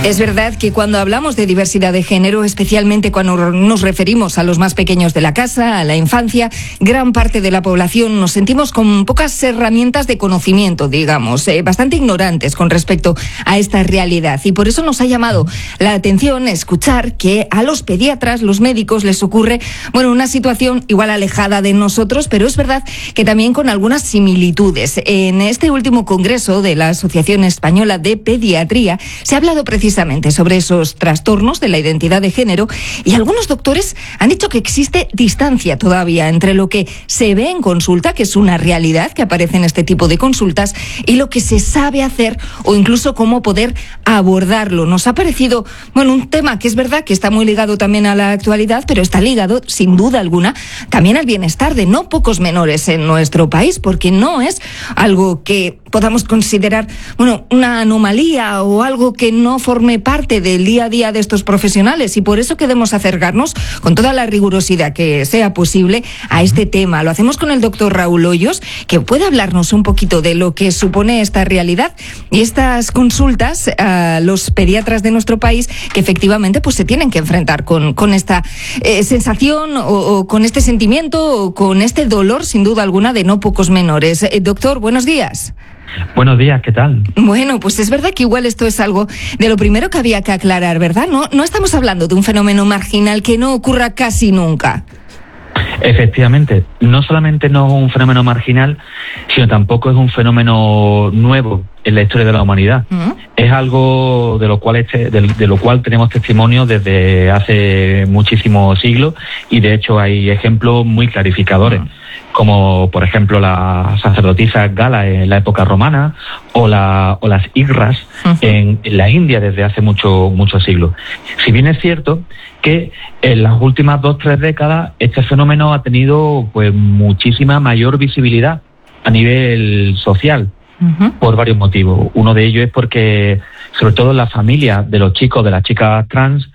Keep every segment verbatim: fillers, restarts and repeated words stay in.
Es verdad que cuando hablamos de diversidad de género, especialmente cuando nos referimos a los más pequeños de la casa, a la infancia, gran parte de la población nos sentimos con pocas herramientas de conocimiento, digamos, eh, bastante ignorantes con respecto a esta realidad. Y por eso nos ha llamado la atención escuchar que a los pediatras, los médicos, les ocurre, bueno, una situación igual alejada de nosotros, pero es verdad que también con algunas similitudes. En este último congreso de la Asociación Española de Pediatría se ha hablado precisamente sobre esos trastornos de la identidad de género y algunos doctores han dicho que existe distancia todavía entre lo que se ve en consulta, que es una realidad que aparece en este tipo de consultas, y lo que se sabe hacer o incluso cómo poder abordarlo. Nos ha parecido, bueno, un tema que es verdad que está muy ligado también a la actualidad, pero está ligado, sin duda alguna, también al bienestar de no pocos menores en nuestro país, porque no es algo que podamos considerar, bueno, una anomalía o algo que no forme parte del día a día de estos profesionales, y por eso queremos acercarnos con toda la rigurosidad que sea posible a este tema. Lo hacemos con el doctor Raúl Hoyos, que puede hablarnos un poquito de lo que supone esta realidad y estas consultas a los pediatras de nuestro país que efectivamente pues se tienen que enfrentar con, con esta eh, sensación o, o con este sentimiento o con este dolor, sin duda alguna, de no pocos menores. Eh, doctor, buenos días. Buenos días, ¿qué tal? Bueno, pues es verdad que igual esto es algo de lo primero que había que aclarar, ¿verdad? No, no estamos hablando de un fenómeno marginal que no ocurra casi nunca. Efectivamente, no solamente no es un fenómeno marginal, sino tampoco es un fenómeno nuevo en la historia de la humanidad. Uh-huh. Es algo de lo cual este, de, de lo cual tenemos testimonio desde hace muchísimos siglos, y de hecho hay ejemplos muy clarificadores, uh-huh. como por ejemplo la sacerdotisa Gala en la época romana o, la, o las Igras uh-huh. en, en la India desde hace muchos muchos siglos. Si bien es cierto que en las últimas dos tres décadas este fenómeno ha tenido pues muchísima mayor visibilidad a nivel social. Uh-huh. Por varios motivos. Uno de ellos es porque, sobre todo en la familia de los chicos, de las chicas trans,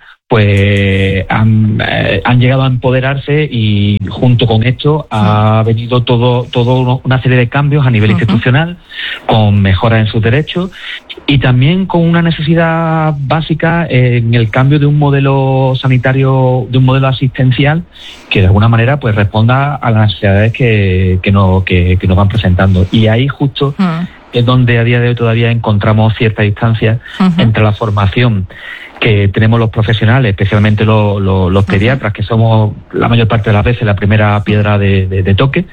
pues han, eh, han llegado a empoderarse, y junto con esto ha venido todo, todo una serie de cambios a nivel uh-huh. institucional, con mejoras en sus derechos, y también con una necesidad básica en el cambio de un modelo sanitario, de un modelo asistencial que de alguna manera pues responda a las necesidades que, que, no, que, que nos van presentando. Y ahí justo uh-huh. es donde a día de hoy todavía encontramos cierta distancia uh-huh. entre la formación que tenemos los profesionales, especialmente los, los, los pediatras, que somos la mayor parte de las veces la primera piedra de, de, de toque,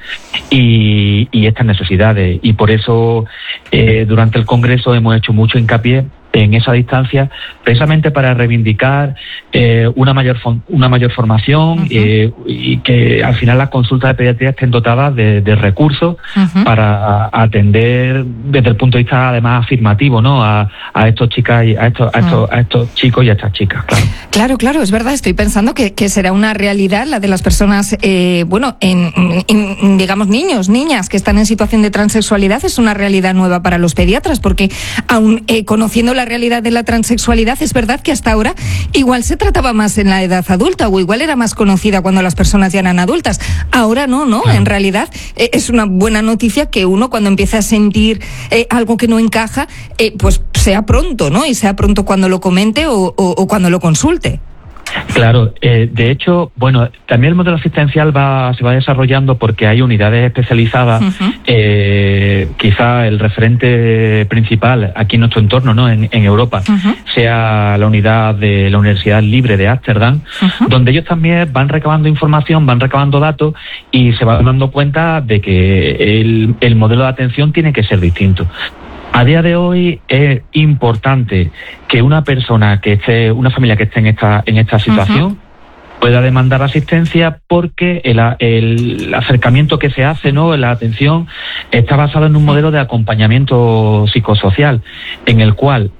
y, y estas necesidades. Y por eso eh, durante el Congreso hemos hecho mucho hincapié en esa distancia, precisamente para reivindicar eh, una mayor una mayor formación uh-huh. eh, y que al final las consultas de pediatría estén dotadas de, de recursos uh-huh. para atender desde el punto de vista además afirmativo, ¿no? A, a estos chicas y a estos a estos, uh-huh. a estos chicos y a estas chicas. Claro, claro, claro, es verdad. Estoy pensando que, que será una realidad la de las personas, eh, bueno, en, en digamos niños, niñas que están en situación de transexualidad. Es una realidad nueva para los pediatras, porque aún eh, conociendo la La realidad de la transexualidad, es verdad que hasta ahora igual se trataba más en la edad adulta, o igual era más conocida cuando las personas ya eran adultas. Ahora no, ¿no? En realidad eh, es una buena noticia que uno, cuando empieza a sentir eh, algo que no encaja, eh, pues sea pronto, ¿no? Y sea pronto cuando lo comente o, o, o cuando lo consulte. Claro, eh, de hecho, bueno, también el modelo asistencial va se va desarrollando porque hay unidades especializadas. Uh-huh. Eh, quizá el referente principal aquí en nuestro entorno, ¿no? En, en Europa, uh-huh. sea la unidad de la Universidad Libre de Ámsterdam, uh-huh. donde ellos también van recabando información, van recabando datos, y se van dando cuenta de que el, el modelo de atención tiene que ser distinto. A día de hoy es importante que una persona que esté, una familia que esté en esta en esta situación uh-huh. pueda demandar asistencia, porque el, el acercamiento que se hace, ¿no? La atención está basado en un modelo de acompañamiento psicosocial, en el cual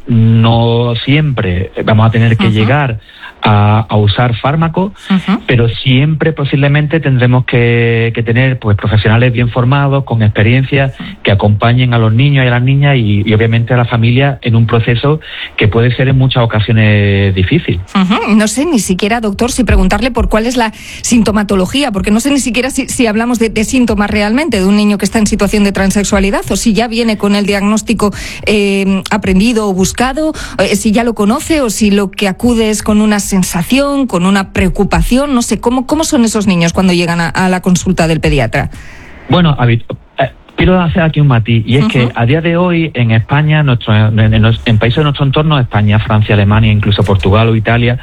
no siempre vamos a tener que uh-huh. llegar a, a usar fármacos, uh-huh. pero siempre posiblemente tendremos que, que tener pues profesionales bien formados, con experiencia, que acompañen a los niños y a las niñas y, y obviamente a la familia en un proceso que puede ser en muchas ocasiones difícil. Uh-huh. No sé ni siquiera, doctor, si preguntarle por cuál es la sintomatología, porque no sé ni siquiera si, si hablamos de, de síntomas realmente de un niño que está en situación de transexualidad, o si ya viene con el diagnóstico eh, aprendido o buscado diagnosticado, eh, si ya lo conoce o si lo que acude es con una sensación, con una preocupación, no sé, ¿cómo, cómo son esos niños cuando llegan a, a la consulta del pediatra? Bueno, habit- eh, quiero hacer aquí un matiz, y es uh-huh. que a día de hoy en España, nuestro, en, en, en países de nuestro entorno, España, Francia, Alemania, incluso Portugal o Italia,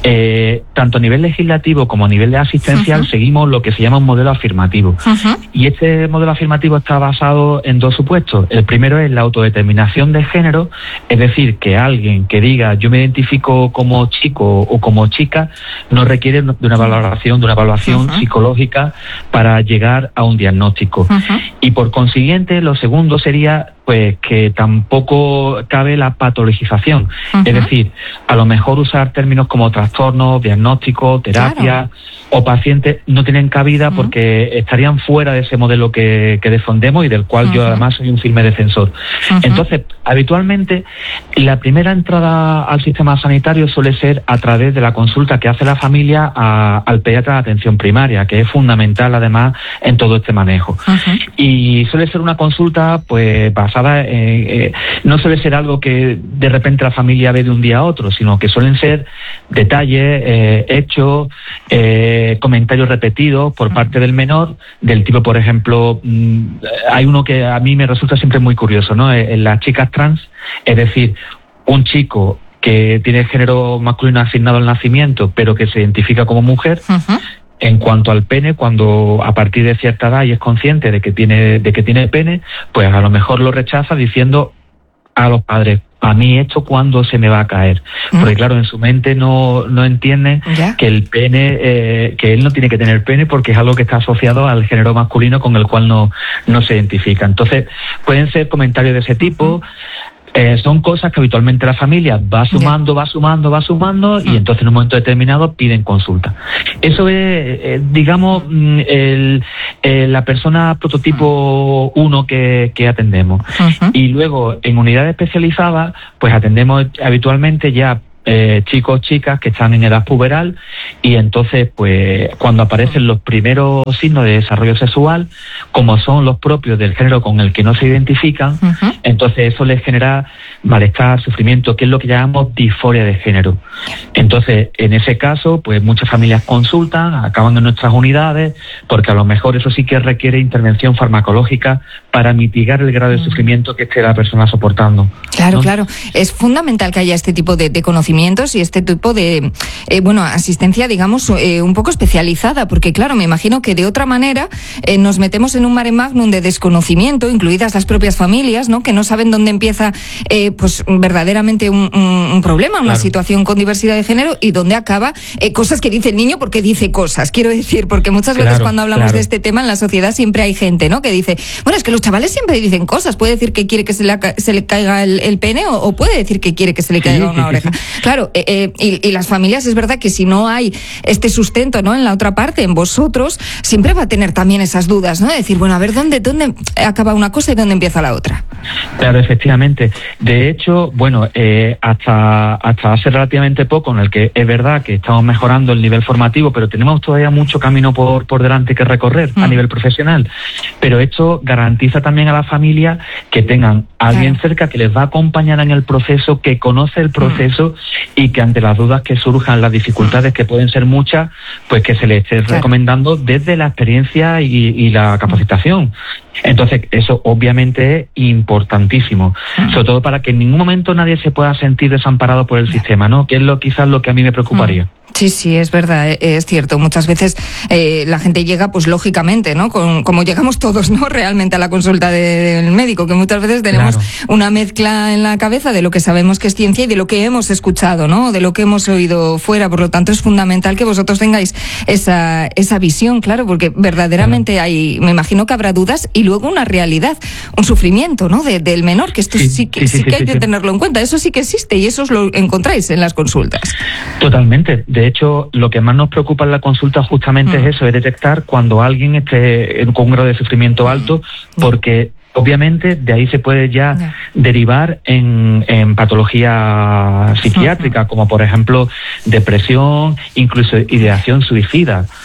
eh, tanto a nivel legislativo como a nivel asistencial, uh-huh. seguimos lo que se llama un modelo afirmativo. Uh-huh. Y este modelo afirmativo está basado en dos supuestos. El primero es la autodeterminación de género, es decir, que alguien que diga yo me identifico como chico o como chica no requiere de una valoración, de una evaluación uh-huh. psicológica para llegar a un diagnóstico. Uh-huh. Y por consiguiente, lo segundo sería pues que tampoco cabe la patologización. Uh-huh. Es decir, a lo mejor usar términos como trastorno, diagnóstico, terapia claro. o paciente no tienen cabida uh-huh. porque estarían fuera de ese modelo que, que defendemos y del cual uh-huh. yo además soy un firme defensor. Uh-huh. Entonces, habitualmente, la primera entrada al sistema sanitario suele ser a través de la consulta que hace la familia a, al pediatra de atención primaria, que es fundamental además en todo este manejo. Uh-huh. Y suele ser una consulta pues basada Eh, eh, no suele ser algo que de repente la familia ve de un día a otro, sino que suelen ser detalles, eh, hechos, eh, comentarios repetidos por parte del menor, del tipo, por ejemplo, mmm, hay uno que a mí me resulta siempre muy curioso, ¿no? En las chicas trans, es decir, un chico que tiene género masculino asignado al nacimiento, pero que se identifica como mujer. Uh-huh. En cuanto al pene, cuando a partir de cierta edad y es consciente de que tiene de que tiene pene, pues a lo mejor lo rechaza diciendo a los padres, a mí esto cuándo se me va a caer. ¿Mm? Porque claro, en su mente no, no entiende ¿Ya? que el pene, eh, que él no tiene que tener pene porque es algo que está asociado al género masculino con el cual no, no se identifica. Entonces, pueden ser comentarios de ese tipo. Uh-huh. Eh, son cosas que habitualmente la familia va sumando, va sumando, va sumando y entonces en un momento determinado piden consulta. Eso es, eh, digamos, el, el, la persona prototipo uno que, que atendemos. Uh-huh. Y luego en unidades especializadas, pues atendemos habitualmente ya Eh, chicos, chicas que están en edad puberal y entonces pues cuando aparecen los primeros signos de desarrollo sexual, como son los propios del género con el que no se identifican, uh-huh. entonces eso les genera malestar, sufrimiento, que es lo que llamamos disforia de género. Entonces en ese caso pues muchas familias consultan, acaban en nuestras unidades porque a lo mejor eso sí que requiere intervención farmacológica para mitigar el grado de sufrimiento que esté la persona soportando. Claro, ¿no? claro. Es fundamental que haya este tipo de, de conocimientos y este tipo de, eh, bueno, asistencia, digamos, eh, un poco especializada, porque claro, me imagino que de otra manera eh, nos metemos en un mare magnum de desconocimiento, incluidas las propias familias, ¿no? Que no saben dónde empieza, eh, pues, verdaderamente un, un, un problema, una claro. situación con diversidad de género y dónde acaba eh, cosas que dice el niño porque dice cosas, quiero decir, porque muchas claro, veces cuando hablamos claro. de este tema en la sociedad siempre hay gente, ¿no? Que dice, bueno, es que los chavales siempre dicen cosas, puede decir que quiere que se le, se le caiga el, el pene o, o puede decir que quiere que se le caiga sí, una sí, oreja. Sí, sí. Claro, eh, eh, y, y las familias, es verdad que si no hay este sustento, ¿no? En la otra parte, en vosotros, siempre va a tener también esas dudas, ¿no? De decir, bueno, a ver, ¿dónde, dónde acaba una cosa y dónde empieza la otra? Claro, efectivamente. De hecho, bueno, eh, hasta, hasta hace relativamente poco, en el que es verdad que estamos mejorando el nivel formativo, pero tenemos todavía mucho camino por, por delante que recorrer mm. a nivel profesional. Pero esto garantiza también a la familia que tengan a alguien claro. cerca que les va a acompañar en el proceso, que conoce el proceso mm. y que ante las dudas que surjan, las dificultades que pueden ser muchas, pues que se les esté claro. recomendando desde la experiencia y, y la capacitación. Entonces, eso obviamente es importantísimo, uh-huh. sobre todo para que en ningún momento nadie se pueda sentir desamparado por el yeah. sistema, ¿no? Que es lo quizás lo que a mí me preocuparía. Uh-huh. Sí, sí, es verdad, es cierto. Muchas veces eh, la gente llega, pues lógicamente, ¿no? Con, como llegamos todos, ¿no? Realmente a la consulta de, del médico, que muchas veces tenemos claro. una mezcla en la cabeza de lo que sabemos que es ciencia y de lo que hemos escuchado, ¿no? De lo que hemos oído fuera. Por lo tanto, es fundamental que vosotros tengáis esa, esa visión, claro, porque verdaderamente claro. hay, me imagino que habrá dudas y luego una realidad, un sufrimiento, ¿no? De, del menor, que esto sí, sí que, sí, sí, sí que sí, hay sí, que sí. tenerlo en cuenta. Eso sí que existe y eso os lo encontráis en las consultas. Totalmente. De hecho, lo que más nos preocupa en la consulta justamente mm. es eso, es detectar cuando alguien esté con un grado de sufrimiento alto, porque obviamente de ahí se puede ya yeah. derivar en, en patología psiquiátrica, uh-huh. como por ejemplo depresión, incluso ideación suicida.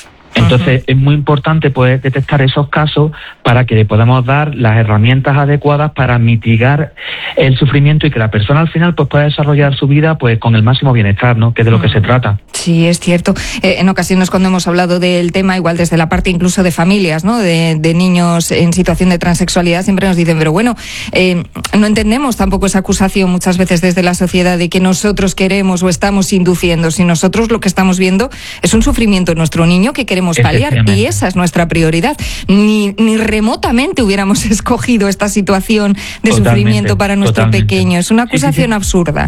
Entonces uh-huh. es muy importante poder detectar esos casos para que le podamos dar las herramientas adecuadas para mitigar el sufrimiento y que la persona al final pues pueda desarrollar su vida pues con el máximo bienestar, ¿no? Que es de lo uh-huh. que se trata. Sí, es cierto. Eh, en ocasiones cuando hemos hablado del tema, igual desde la parte incluso de familias, ¿no? De, de niños en situación de transexualidad, siempre nos dicen, pero bueno, eh, no entendemos tampoco esa acusación muchas veces desde la sociedad de que nosotros queremos o estamos induciendo, si nosotros lo que estamos viendo es un sufrimiento en nuestro niño que queremos paliar y esa es nuestra prioridad. Ni, ni remotamente hubiéramos escogido esta situación de totalmente, sufrimiento para nuestro totalmente. pequeño. Es una acusación sí, sí, sí. absurda.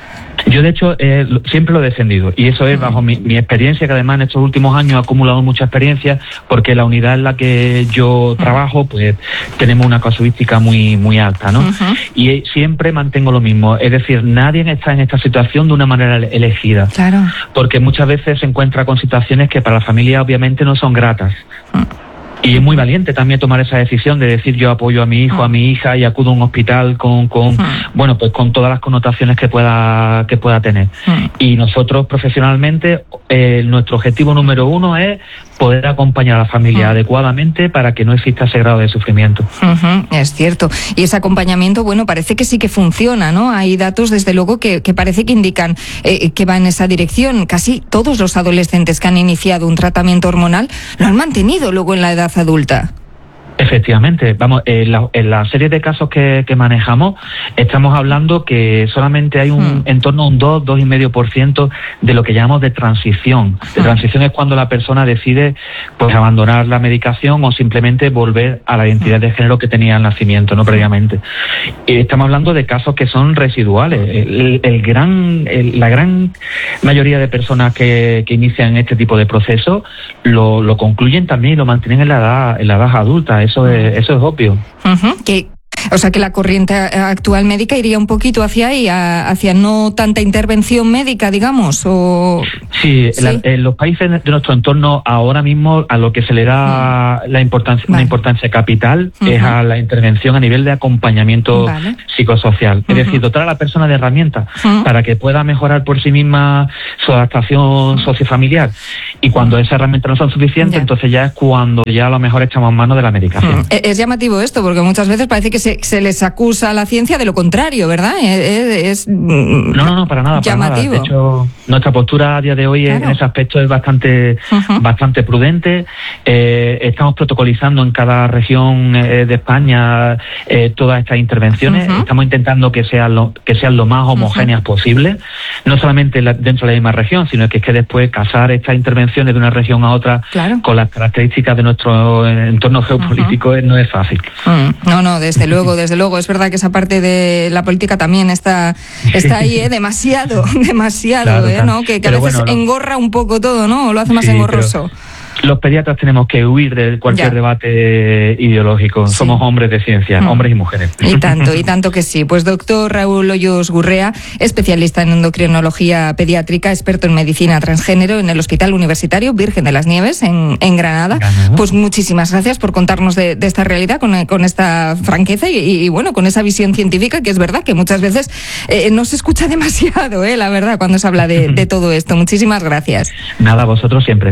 Yo, de hecho, eh, siempre lo he defendido, y eso es bajo mi, mi experiencia, que además en estos últimos años he acumulado mucha experiencia, porque la unidad en la que yo trabajo, pues tenemos una casuística muy muy alta, ¿no? Uh-huh. Y siempre mantengo lo mismo, es decir, nadie está en esta situación de una manera elegida, claro. porque muchas veces se encuentra con situaciones que para la familia obviamente no son gratas. Uh-huh. Y es muy valiente también tomar esa decisión de decir yo apoyo a mi hijo, a mi hija y acudo a un hospital con, con uh-huh. bueno, pues con todas las connotaciones que pueda que pueda tener. Uh-huh. Y nosotros profesionalmente, eh, nuestro objetivo número uno es poder acompañar a la familia uh-huh. adecuadamente para que no exista ese grado de sufrimiento. Uh-huh. Es cierto. Y ese acompañamiento, bueno, parece que sí que funciona, ¿no? Hay datos, desde luego, que, que parece que indican eh, que va en esa dirección. Casi todos los adolescentes que han iniciado un tratamiento hormonal lo han mantenido luego en la edad adulta. Efectivamente, vamos, en la, en la serie de casos que, que manejamos, estamos hablando que solamente hay un, hmm. en torno a un dos, dos y medio por ciento de lo que llamamos de transición. De transición es cuando la persona decide, pues, abandonar la medicación o simplemente volver a la identidad de género que tenía al nacimiento, no previamente. Y estamos hablando de casos que son residuales. El, el gran, el, la gran mayoría de personas que, que inician este tipo de procesos lo, lo concluyen también y lo mantienen en la edad, en la edad adulta. Eso es, eso es obvio. Uh-huh. Que, o sea que la corriente actual médica iría un poquito hacia ahí, a, hacia no tanta intervención médica, digamos, o... Sí, ¿sí? La, en los países de nuestro entorno ahora mismo a lo que se le da uh-huh. la importancia, vale. una importancia capital uh-huh. es a la intervención a nivel de acompañamiento vale. psicosocial. Uh-huh. Es decir, dotar a la persona de herramientas uh-huh. para que pueda mejorar por sí misma su adaptación sociofamiliar. Y cuando uh-huh. esas herramientas no son suficientes, ya. entonces ya es cuando ya a lo mejor echamos mano de la medicación. Uh-huh. Es llamativo esto, porque muchas veces parece que se, se les acusa a la ciencia de lo contrario, ¿verdad? Es, es no, no, no, para nada, llamativo. Para nada. De hecho, nuestra postura a día de hoy claro. en ese aspecto es bastante uh-huh. bastante prudente. Eh, estamos protocolizando en cada región eh, de España eh, todas estas intervenciones. Uh-huh. Estamos intentando que sean lo, que sean lo más homogéneas uh-huh. posible, no solamente la, dentro de la misma región, sino que es que después casar estas intervenciones de una región a otra claro. con las características de nuestro entorno geopolítico uh-huh. no es fácil. Uh-huh. No, no, desde luego, desde luego. Es verdad que esa parte de la política también está, está ahí, ¿eh? demasiado, demasiado, claro, ¿eh? ¿no? Que, que a veces bueno, engorra un poco todo, ¿no? O lo hace más sí, engorroso. Los pediatras tenemos que huir de cualquier ya. debate ideológico. Sí. Somos hombres de ciencia, mm. hombres y mujeres. Y tanto, y tanto que sí. Pues doctor Raúl Hoyos Gurrea, especialista en endocrinología pediátrica, experto en medicina transgénero en el Hospital Universitario Virgen de las Nieves, en, en Granada. Granada. Pues muchísimas gracias por contarnos de, de esta realidad con, con esta franqueza y, y, bueno, con esa visión científica, que es verdad que muchas veces eh, no se escucha demasiado, eh, la verdad, cuando se habla de, de todo esto. Muchísimas gracias. Nada, vosotros siempre.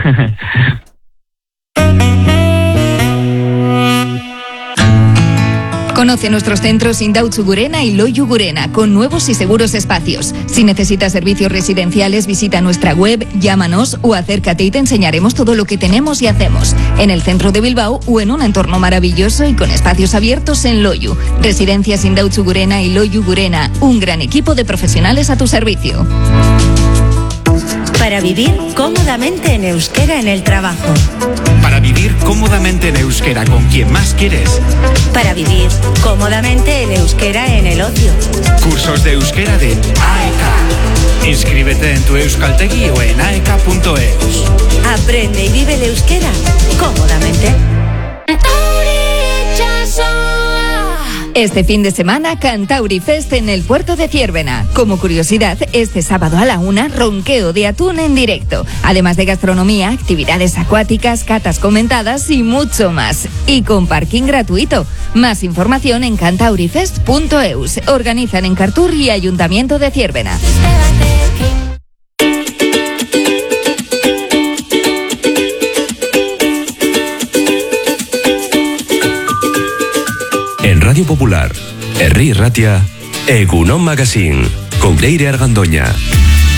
Conoce nuestros centros Indautxu Gurena y Loiu Gurena, con nuevos y seguros espacios. Si necesitas servicios residenciales, visita nuestra web, llámanos o acércate y te enseñaremos todo lo que tenemos y hacemos. En el centro de Bilbao o en un entorno maravilloso y con espacios abiertos en Loiu. Residencias Indautxu Gurena y Loiu Gurena, un gran equipo de profesionales a tu servicio. Para vivir cómodamente en euskera en el trabajo. Para vivir cómodamente en euskera con quien más quieres. Para vivir cómodamente en euskera en el ocio. Cursos de euskera de A E K. Inscríbete en tu euskaltegi o en aeka punto eus. Aprende y vive el euskera cómodamente. Este fin de semana, Cantauri Fest en el puerto de Ziérbena. Como curiosidad, este sábado a la una, ronqueo de atún en directo. Además de gastronomía, actividades acuáticas, catas comentadas y mucho más. Y con parking gratuito. Más información en cantaurifest punto eus. Organizan en Cartur y Ayuntamiento de Ziérbena. Radio Popular, Herri Ratia, Egunon Magazine, con Leire Argandoña.